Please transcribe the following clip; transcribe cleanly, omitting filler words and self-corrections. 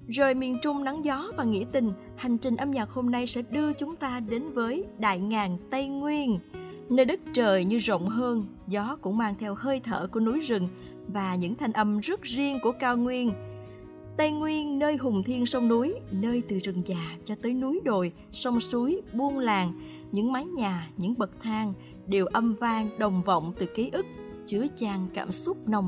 Rời miền Trung nắng gió và nghĩa tình, hành trình âm nhạc hôm nay sẽ đưa chúng ta đến với đại ngàn Tây Nguyên, nơi đất trời như rộng hơn, gió cũng mang theo hơi thở của núi rừng và những thanh âm rất riêng của cao nguyên. Tây Nguyên, nơi hùng thiên sông núi, nơi từ rừng già cho tới núi đồi, sông suối, buôn làng, những mái nhà, những bậc thang đều âm vang đồng vọng từ ký ức, chứa chan cảm xúc nồng